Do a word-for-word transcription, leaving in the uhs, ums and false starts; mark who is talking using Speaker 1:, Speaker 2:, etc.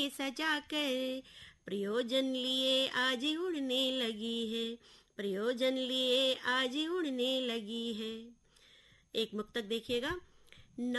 Speaker 1: सजा कर, प्रयोजन लिए आज उड़ने लगी है, प्रयोजन लिए आज उड़ने लगी है। एक मुक्तक देखिएगा।